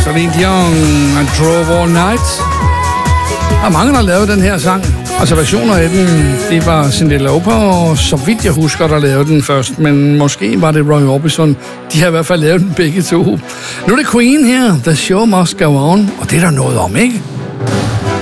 Celine Dion and Drove All Night. Der er mange, der har lavet den her sang. Altså versioner af den, det var Cyndi Lauper, og så vidt jeg husker, der lavede den først. Men måske var det Roy Orbison. De har i hvert fald lavet den begge to. Nu er det Queen her, The Show Must Go On, og det er der noget om, ikke?